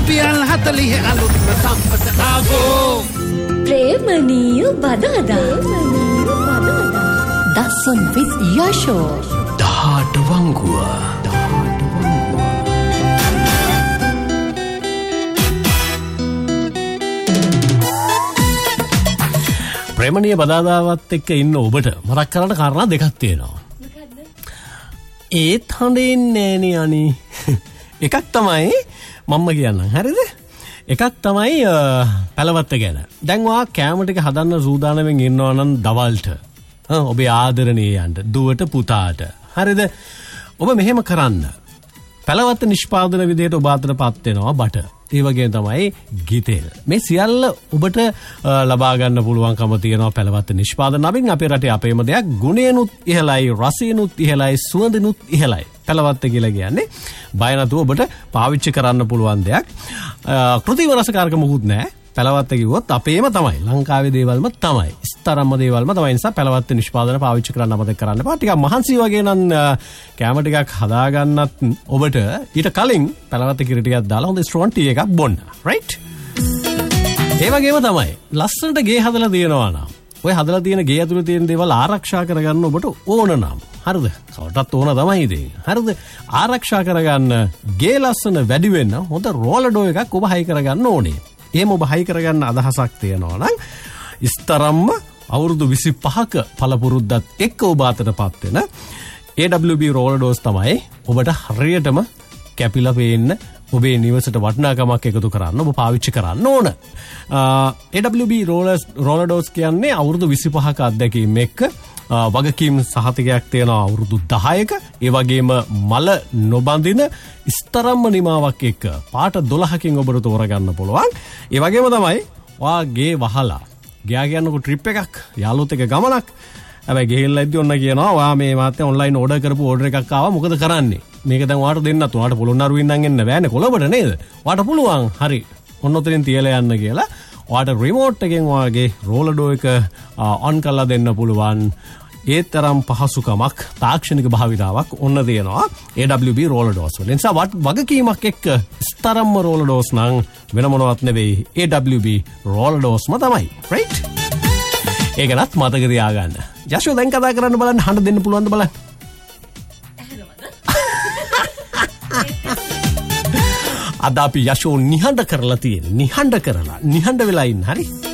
රුපියල් 40 අලුත්ම සම්පත ආවෝ. ප්‍රේමණීය බදාදා. දසුන් with යෂෝ. දහඩ වංගුව. ප්‍රේමණීය බදාදාවත් එක්ක ඉන්න ඔබට මතක් කරන්න කාරණා දෙකක් තියෙනවා. මොකද්ද? ඒත් හඳින්නේ නෑනේ අනේ. එකක් තමයි මම්ම කියන්නම්. හරිද? එකක් තමයි පැලවත්ත ගැන. දැන් ඔයා කැම ටික හදන්න සූදානම්ෙන් ඉන්නවා නම් දවල්ට ඔබේ ආදරණීයයන්ට දුවට පුතාට. හරිද? ඔබ මෙහෙම කරන්න. පැලවත්ත නිෂ්පාදන විදිහට ඔබ අතටපත් වෙනවා බට. ඒ වගේම තමයි ගිතෙල්. මේ සියල්ල ඔබට ලබා ගන්න පුළුවන්කම තියෙනවා පැලවත්ත නිෂ්පාදන නමින්. අපේ රටේ අපේම දෙයක්. ගුණයනුත් ඉහළයි, රසයනුත් ඉහළයි, සුවඳනුත් ඉහළයි. පැලවත්ත කියලා කියන්නේ බය නැතුව ඔබට පාවිච්චි කරන්න පුළුවන් දෙයක්. කෘත්‍රිම රසකාරක මොකුත් නැහැ. පැලවත්ත කිව්වොත් අපේම තමයි. ලංකාවේ දේවල්ම තමයි. ස්තරම්ම දේවල්ම තමයි. නිසා පැලවත්ත නිෂ්පාදන පාවිච්චි කරන්න අමතක කරන්න එපා. ටිකක් මහන්සි වගේ නම් කැම ටිකක් හදා ගන්නත් ඔබට ඊට කලින් පැලවත්ත කිරි ටිකක් දාලා හොඳ ස්ට්‍රෝන් ටී එකක් බොන්න. රයිට්? ඒ වගේම තමයි ලස්සනට ගේ හදලා තියෙනවා නම් ඔය හදලා තියෙන ගේ ඇතුලේ තියෙන දේවල් ආරක්ෂා කරගන්න ඔබට ඕන නම්. හරිද? කවටත් ඕන තමයි ඉතින්. හරිද? ආරක්ෂා කරගන්න ගේ ලස්සන වැඩි වෙන්න හොඳ රෝලඩෝ එකක් ඔබ හයි කරගන්න ඕනේ. එහෙම ඔබ හයි කරගන්න අදහසක් තියෙනවා නම් ඉස්තරම්ම අවුරුදු 25ක පළපුරුද්දත් එක්ක ඔබ අතටපත් වෙන AWB රෝලඩෝස් තමයි ඔබට හරියටම කැපිලා පේන්න ඔබේ නිවසට වටිනාකමක් එකතු කරන්න ඔබ පාවිච්චි කරන්න ඕන. AWB රෝලඩෝස් කියන්නේ අවුරුදු 25ක අත්දැකීම් එක්ක වගකීම් සහතිකයක් තියෙනවා අවුරුදු 10ක. ඒ වගේම මල නොබඳින ස්තරම්ම නිමාවක් එක්ක පාට 12කින් ඔබට තෝරගන්න පුළුවන්. ඒ වගේම තමයි ඔයාගේ වහලා ගියා කියන්නකො ට්‍රිප් එකක් යාළුවොත් එක්ක ගමනක්. හැබැයි ගෙහෙල්ලා ඉද්දි ඔන්න කියනවා ඔයා මේ මාත්‍ය ඔන්ලයින් ඕඩර් කරපු ඕඩර් එකක් ආවා මොකද කරන්නේ? මේක දැන් ඔයාට දෙන්නත් ඔයාට පොළොන්නරුවෙන් නම් එන්න බෑනේ කොළඹට නේද? ඔයාට පුළුවන්. හරි. ඔන්න ඔතනින් තියලා යන්න කියලා. ඔයාට රිමෝට් එකෙන් ඔයාගේ රෝලඩෝ එක ඔන් කරලා දෙන්න පුළුවන්. ඒ තරම් පහසුකමක් තාක්ෂණික භාවිතාවක් ඔන්න දෙනවා AWB රෝලඩෝස් වල. නිසා වගකීමක් එක්ක ස්තරම්ම රෝලඩෝස් නම් වෙන මොනවත් නෙවෙයි AWB රෝලඩෝස්ම තමයි. රයිට්? ඒකවත් මතක තියාගන්න. යෂෝ දැන් කතා කරන්න බලන්න හඬ දෙන්න පුළුවන්ද බලන්න. අද අපි යෂෝ නිහඬ කරලා තියෙන. නිහඬ වෙලා ඉන්න. හරි?